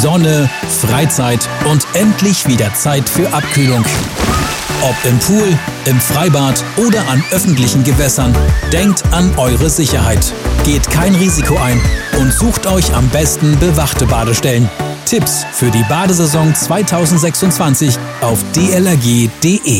Sonne, Freizeit und endlich wieder Zeit für Abkühlung. Ob im Pool, im Freibad oder an öffentlichen Gewässern, denkt an eure Sicherheit. Geht kein Risiko ein und sucht euch am besten bewachte Badestellen. Tipps für die Badesaison 2026 auf dlrg.de